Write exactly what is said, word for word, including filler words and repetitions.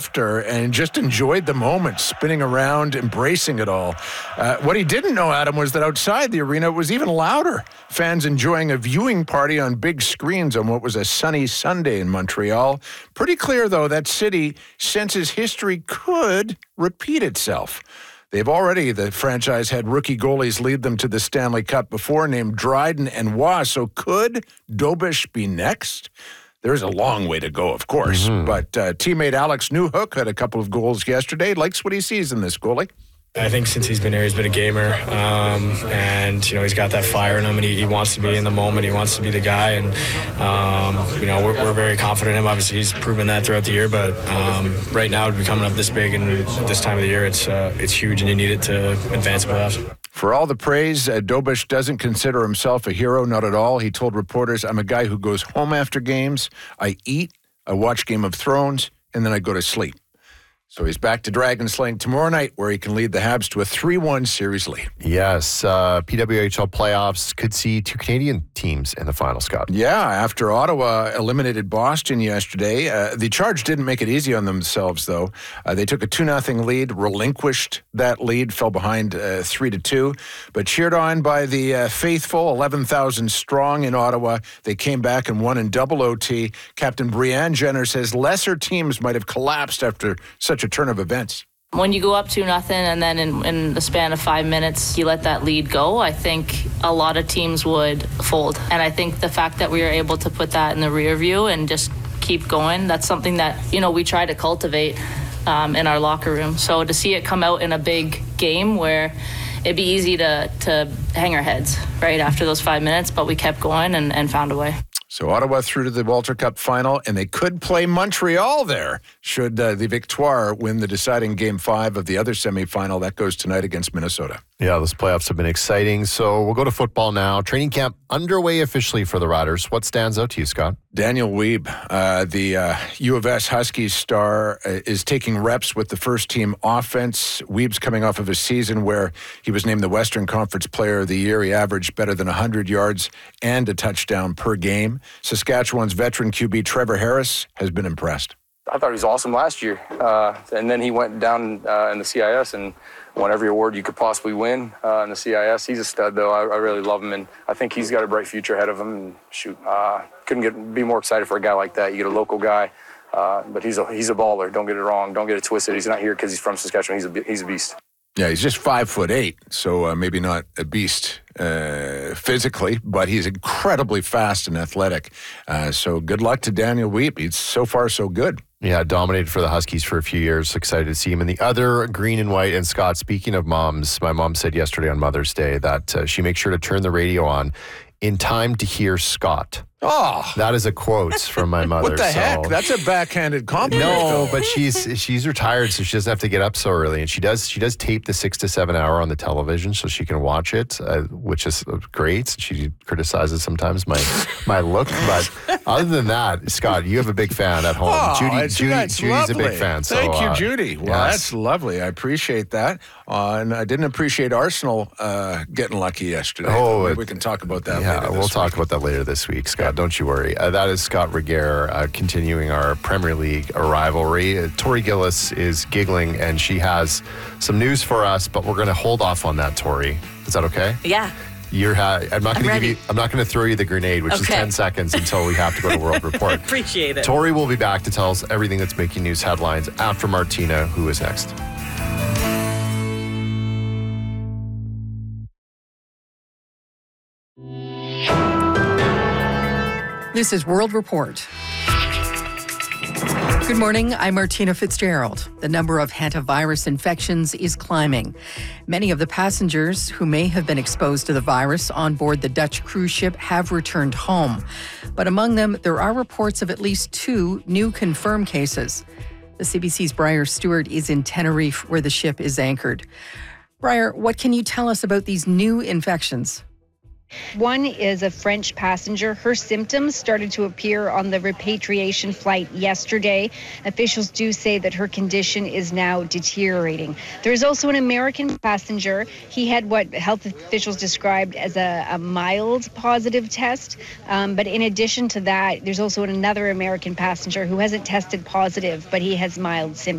after and just enjoyed the moment, spinning around, embracing it all. Uh, what he didn't know, Adam, was that outside the arena it was even louder. Fans enjoying a viewing party on big screens on what was a sunny Sunday in Montreal. Pretty clear, though, that city senses history could repeat itself. They've already, the franchise, had rookie goalies lead them to the Stanley Cup before, named Dryden and Waugh. So could Dobish be next? There's a long way to go, of course. Mm-hmm. But uh, teammate Alex Newhook had a couple of goals yesterday. Likes what he sees in this goalie. I think since he's been here, he's been a gamer, um, and you know he's got that fire in him, and he, he wants to be in the moment. He wants to be the guy, and um, you know we're, we're very confident in him. Obviously, he's proven that throughout the year, but um, right now, to be coming up this big and this time of the year, it's uh, it's huge, and you need it to advance the playoffs. For all the praise, uh, Dobish doesn't consider himself a hero, not at all. He told reporters, "I'm a guy who goes home after games. I eat, I watch Game of Thrones, and then I go to sleep." So he's back to Dragon Slaying tomorrow night, where he can lead the Habs to a three one series lead. Yes, uh, P W H L playoffs could see two Canadian teams in the final, Scott. Yeah, after Ottawa eliminated Boston yesterday, uh, the Charge didn't make it easy on themselves, though. Uh, they took a two nothing lead, relinquished that lead, fell behind uh, three to two, but cheered on by the uh, faithful, eleven thousand strong in Ottawa. They came back and won in double O T. Captain Brianne Jenner says lesser teams might have collapsed after such a turn of events. When you go up two nothing and then in, in the span of five minutes you let that lead go, I think a lot of teams would fold. And I think the fact that we were able to put that in the rear view and just keep going, that's something that, you know, we try to cultivate um, in our locker room. So to see it come out in a big game where it'd be easy to, to hang our heads right after those five minutes, but we kept going and, and found a way. So Ottawa through to the Walter Cup final, and they could play Montreal there should uh, the Victoire win the deciding game five of the other semifinal. That goes tonight against Minnesota. Yeah, those playoffs have been exciting. So we'll go to football now. Training camp underway officially for the Riders. What stands out to you, Scott? Daniel Wiebe, uh, the uh, U of S Huskies star, uh, is taking reps with the first team offense. Wiebe's coming off of a season where he was named the Western Conference Player of the Year. He averaged better than one hundred yards and a touchdown per game. Saskatchewan's veteran Q B Trevor Harris has been impressed. I thought he was awesome last year. Uh, and then he went down uh, in the C I S and won every award you could possibly win uh, in the C I S. He's a stud, though. I, I really love him, and I think he's got a bright future ahead of him. And shoot, uh, couldn't get be more excited for a guy like that. You get a local guy, uh, but he's a he's a baller. Don't get it wrong. Don't get it twisted. He's not here because he's from Saskatchewan. He's a he's a beast. Yeah, he's just five foot eight, so uh, maybe not a beast uh, physically, but he's incredibly fast and athletic. Uh, so good luck to Daniel Wiebe. He's so far so good. Yeah, dominated for the Huskies for a few years. Excited to see him in the other green and white. And Scott, speaking of moms, my mom said yesterday on Mother's Day that uh, she makes sure to turn the radio on in time to hear Scott. Oh, that is a quote from my mother. What the so. heck? That's a backhanded compliment. No, but she's she's retired, so she doesn't have to get up so early, and she does she does tape the six to seven hour on the television, so she can watch it, uh, which is great. She criticizes sometimes my my look, but other than that, Scott, you have a big fan at home. Oh, Judy, it's, Judy that's Judy's lovely. a big fan. So, Thank you, uh, Judy. Well, yes. that's lovely. I appreciate that. Uh, and I didn't appreciate Arsenal uh, getting lucky yesterday. Oh, Maybe we can talk about that. Yeah, later we'll this talk week. about that later this week, Scott. Yeah. Don't you worry. Uh, that is Scott Regehr uh, continuing our Premier League rivalry. Uh, Tori Gillis is giggling, and she has some news for us, but we're going to hold off on that, Tori. Is that okay? Yeah. You're ha- I'm not going to give you. I'm not going to throw you the grenade, which okay. is ten seconds until we have to go to World Report. Appreciate it. Tori will be back to tell us everything that's making news headlines after Martina, who is next. This is World Report. Good morning, I'm Martina Fitzgerald. The number of hantavirus infections is climbing. Many of the passengers who may have been exposed to the virus on board the Dutch cruise ship have returned home. But among them, there are reports of at least two new confirmed cases. The C B C's Briar Stewart is in Tenerife, where the ship is anchored. Briar, what can you tell us about these new infections? One is a French passenger. Her symptoms started to appear on the repatriation flight yesterday. Officials do say that her condition is now deteriorating. There's also an American passenger. He had what health officials described as a, a mild positive test. Um, but in addition to that, there's also another American passenger who hasn't tested positive, but he has mild symptoms.